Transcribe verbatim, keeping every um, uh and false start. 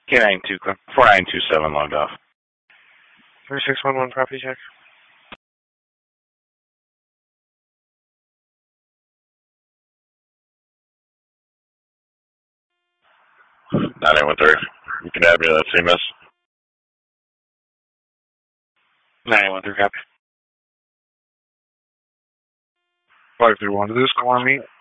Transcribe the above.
K nine two, four nine two seven logged off. three six one one property check. nine eight one three. You can add me to that C M S. nine eight one three, copy. five three one, did this go on me?